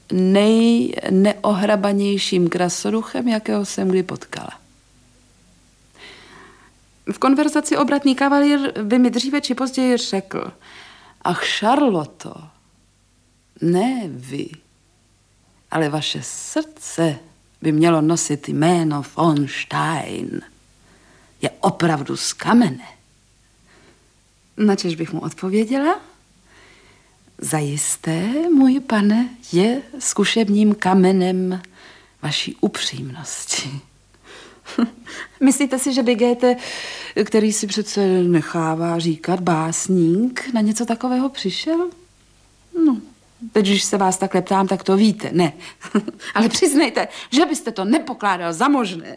nejneohrabanějším krasoduchem, jakého jsem kdy potkala. V konverzaci obratný kavalír by mi dříve či později řekl: ach, Charloto, ne vy, ale vaše srdce by mělo nosit jméno von Stein. Je opravdu z kamene. Načež bych mu odpověděla: zajisté, můj pane, je zkušebním kamenem vaší upřímnosti. Myslíte si, že by Goethe, který si přece nechává říkat básník, na něco takového přišel? No, teď, když se vás takhle ptám, tak to víte, ne. Ale přiznejte, že byste to nepokládal za možné.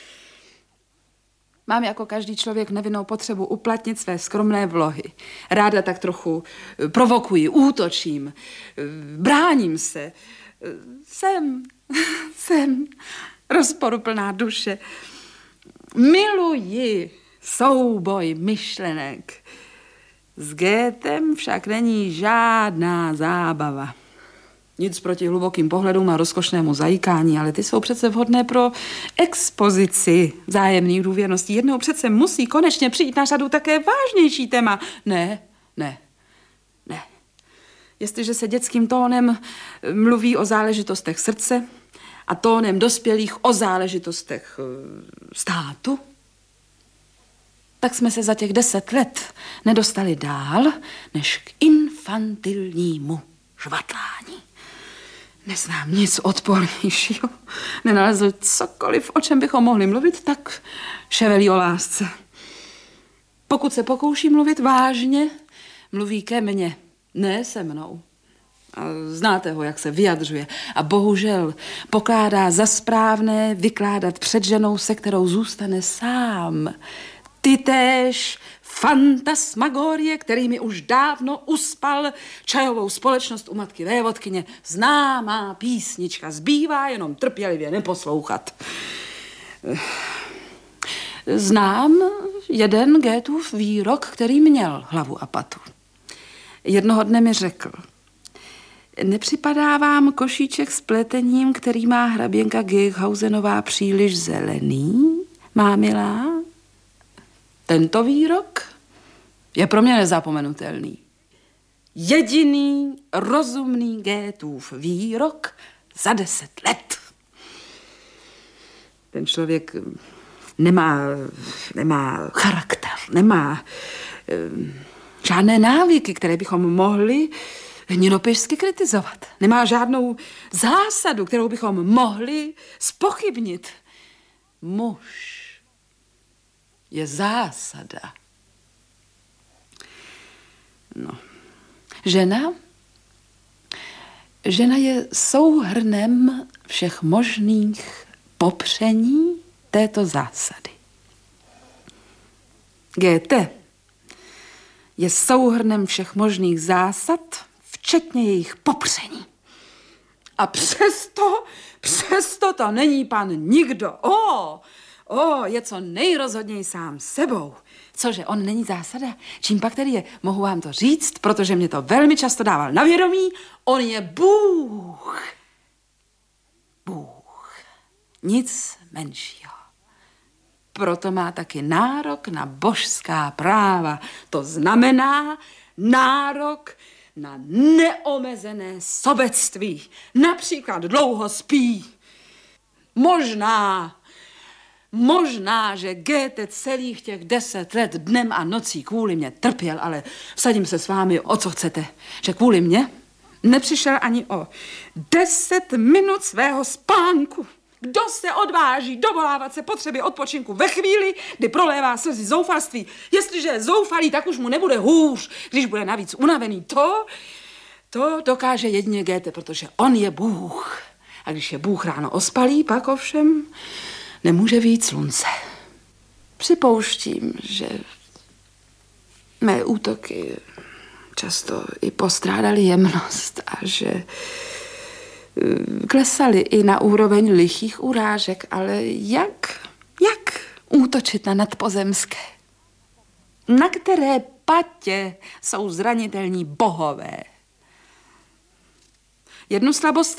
Mám jako každý člověk nevinnou potřebu uplatnit své skromné vlohy. Ráda tak trochu provokuji, útočím, bráním se. Jsem rozporuplná duše. Miluji souboj myšlenek. S Goethem však není žádná zábava. Nic proti hlubokým pohledům a rozkošnému zajíkání, ale ty jsou přece vhodné pro expozici vzájemných důvěrností. Jednou přece musí konečně přijít na řadu také vážnější téma. Ne. Jestliže se dětským tónem mluví o záležitostech srdce a tónem dospělých o záležitostech státu, tak jsme se za těch 10 let nedostali dál, než k infantilnímu žvatlání. Neznám nic odpornějšího. Nenalezl cokoliv, o čem bychom mohli mluvit, tak ševelí o lásce. Pokud se pokouší mluvit vážně, mluví ke mně, ne se mnou. A znáte ho, jak se vyjadřuje. A bohužel pokládá za správné vykládat před ženou, se kterou zůstane sám. Ty též fantasmagorie, kterými už dávno uspal čajovou společnost u matky vévodkyně. Známá písnička, zbývá jenom trpělivě neposlouchat. Znám jeden Goethův výrok, který měl hlavu a patu. Jednoho dne mi řekl: nepřipadá vám košíček s pletením, který má hraběnka Girchhausenová, příliš zelený, má milá? Tento výrok je pro mě nezapomenutelný. Jediný rozumný Goethův výrok za 10 let. Ten člověk nemá charakter, nemá žádné návyky, které bychom mohli hnidopěšsky kritizovat. Nemá žádnou zásadu, kterou bychom mohli zpochybnit. Muž je zásada. No. Žena je souhrnem všech možných popření této zásady. Goethe je souhrnem všech možných zásad, včetně jejich popření. A přesto to není pan nikdo. Je co nejrozhodněji sám sebou. Cože, on není zásada? Čím pak tedy je? Mohu vám to říct, protože mě to velmi často dával na vědomí. On je Bůh. Bůh. Nic menšího. Proto má taky nárok na božská práva. To znamená nárok na neomezené sobectví. Například dlouho spí. Možná, že Goethe celých těch 10 let dnem a nocí kvůli mě trpěl, ale vsadím se s vámi, o co chcete. Že kvůli mě nepřišel ani o 10 minut svého spánku. Kdo se odváží dovolávat se potřeby odpočinku ve chvíli, kdy prolévá slzy zoufalství? Jestliže je zoufalý, tak už mu nebude hůř, když bude navíc unavený. To dokáže jedině Goethe, protože on je Bůh. A když je Bůh ráno ospalý, pak ovšem nemůže vyjít slunce. Připouštím, že mé útoky často i postrádaly jemnost a že klesaly i na úroveň lichých urážek, ale jak útočit na nadpozemské? Na které patě jsou zranitelní bohové? Jednu slabost